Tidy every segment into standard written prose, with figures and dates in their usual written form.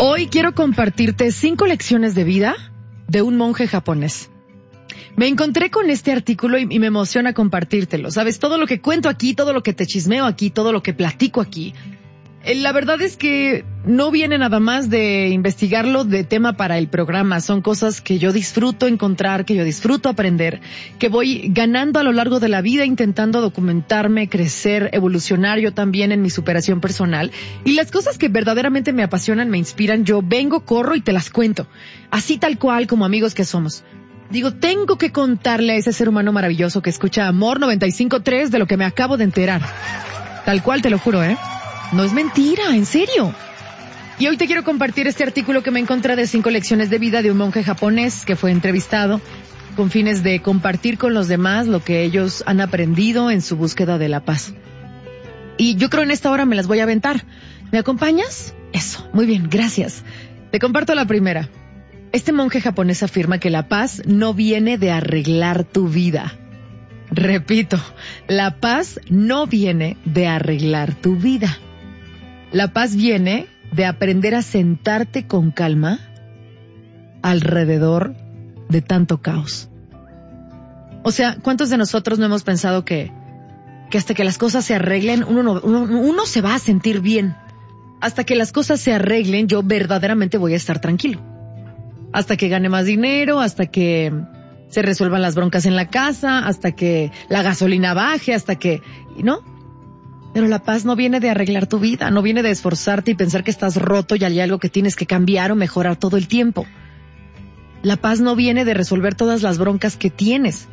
Hoy quiero compartirte 5 lecciones de vida de un monje japonés. Me encontré con este artículo y me emociona compartírtelo. Sabes, todo lo que cuento aquí, todo lo que te chismeo aquí, todo lo que platico aquí, la verdad es que no viene nada más de investigarlo de tema para el programa. Son cosas que yo disfruto encontrar, que yo disfruto aprender, que voy ganando a lo largo de la vida intentando documentarme, crecer, evolucionar yo también en mi superación personal. Y las cosas que verdaderamente me apasionan, me inspiran, yo vengo, corro y te las cuento. Así tal cual como amigos que somos. Digo, tengo que contarle a ese ser humano maravilloso que escucha Amor 95.3 de lo que me acabo de enterar. Tal cual, te lo juro, ¿eh? No es mentira, en serio. Y hoy te quiero compartir este artículo que me encontré de 5 lecciones de vida de un monje japonés que fue entrevistado con fines de compartir con los demás lo que ellos han aprendido en su búsqueda de la paz. Y yo creo en esta hora me las voy a aventar. ¿Me acompañas? Eso, muy bien, gracias. Te comparto la primera. Este monje japonés afirma que la paz no viene de arreglar tu vida. Repito, la paz no viene de arreglar tu vida. La paz viene de aprender a sentarte con calma alrededor de tanto caos. O sea, ¿cuántos de nosotros no hemos pensado que hasta que las cosas se arreglen, uno se va a sentir bien? Hasta que las cosas se arreglen, yo verdaderamente voy a estar tranquilo. Hasta que gane más dinero, hasta que se resuelvan las broncas en la casa, hasta que la gasolina baje, hasta que... ¿no? Pero la paz no viene de arreglar tu vida, no viene de esforzarte y pensar que estás roto y hay algo que tienes que cambiar o mejorar todo el tiempo. La paz no viene de resolver todas las broncas que tienes.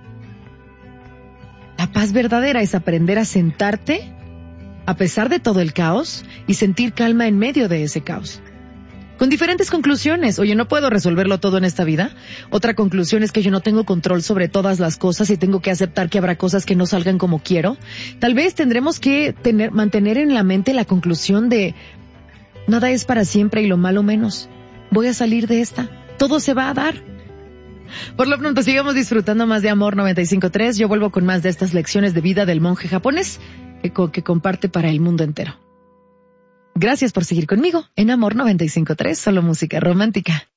La paz verdadera es aprender a sentarte a pesar de todo el caos y sentir calma en medio de ese caos. Con diferentes conclusiones. Oye, no puedo resolverlo todo en esta vida. Otra conclusión es que yo no tengo control sobre todas las cosas y tengo que aceptar que habrá cosas que no salgan como quiero. Tal vez tendremos que mantener en la mente la conclusión de nada es para siempre y lo malo menos. Voy a salir de esta. Todo se va a dar. Por lo pronto, sigamos disfrutando más de Amor 95.3. Yo vuelvo con más de estas lecciones de vida del monje japonés que comparte para el mundo entero. Gracias por seguir conmigo en Amor 95.3, solo música romántica.